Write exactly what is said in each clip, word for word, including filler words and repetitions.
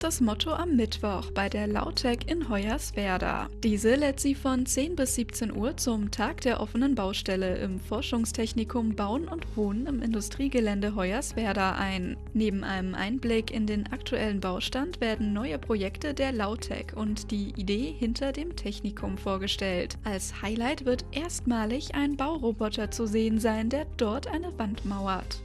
Das Motto am Mittwoch bei der Lautec in Hoyerswerda. Diese lädt Sie von zehn bis siebzehn Uhr zum Tag der offenen Baustelle im Forschungstechnikum Bauen und Wohnen im Industriegelände Hoyerswerda ein. Neben einem Einblick in den aktuellen Baustand werden neue Projekte der Lautec und die Idee hinter dem Technikum vorgestellt. Als Highlight wird erstmalig ein Bauroboter zu sehen sein, der dort eine Wand mauert.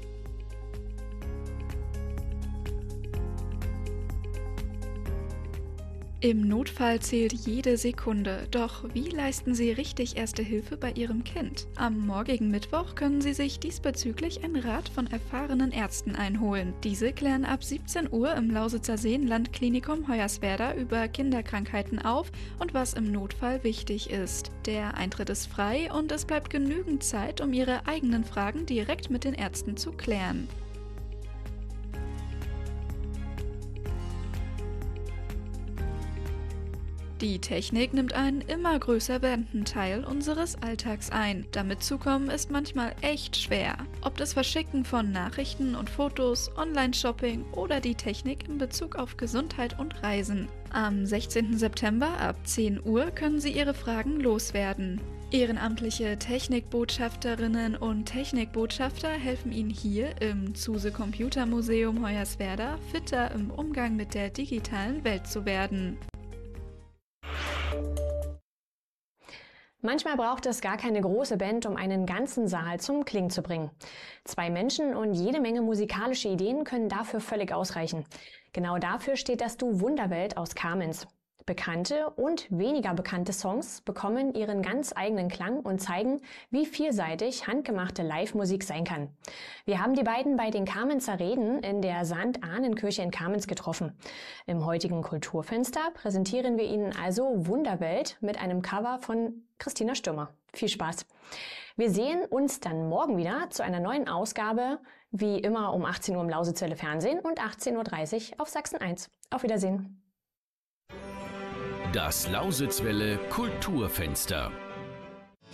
Im Notfall zählt jede Sekunde, doch wie leisten Sie richtig Erste Hilfe bei Ihrem Kind? Am morgigen Mittwoch können Sie sich diesbezüglich einen Rat von erfahrenen Ärzten einholen. Diese klären ab siebzehn Uhr im Lausitzer Seenlandklinikum Hoyerswerda über Kinderkrankheiten auf und was im Notfall wichtig ist. Der Eintritt ist frei und es bleibt genügend Zeit, um Ihre eigenen Fragen direkt mit den Ärzten zu klären. Die Technik nimmt einen immer größer werdenden Teil unseres Alltags ein. Damit zukommen ist manchmal echt schwer. Ob das Verschicken von Nachrichten und Fotos, Online-Shopping oder die Technik in Bezug auf Gesundheit und Reisen. Am sechzehnten September ab zehn Uhr können Sie Ihre Fragen loswerden. Ehrenamtliche Technikbotschafterinnen und Technikbotschafter helfen Ihnen hier im Zuse Computer Museum Hoyerswerda fitter im Umgang mit der digitalen Welt zu werden. Manchmal braucht es gar keine große Band, um einen ganzen Saal zum Klingen zu bringen. Zwei Menschen und jede Menge musikalische Ideen können dafür völlig ausreichen. Genau dafür steht das Duo Wunderwelt aus Kamenz. Bekannte und weniger bekannte Songs bekommen ihren ganz eigenen Klang und zeigen, wie vielseitig handgemachte Live-Musik sein kann. Wir haben die beiden bei den Kamenzer Reden in der Sankt-Ahnen-Kirche in Kamenz getroffen. Im heutigen Kulturfenster präsentieren wir Ihnen also Wunderwelt mit einem Cover von Christina Stürmer. Viel Spaß! Wir sehen uns dann morgen wieder zu einer neuen Ausgabe, wie immer um achtzehn Uhr im Lausitzer Fernsehen und achtzehn Uhr dreißig auf Sachsen eins. Auf Wiedersehen! Das Lausitzwelle Kulturfenster.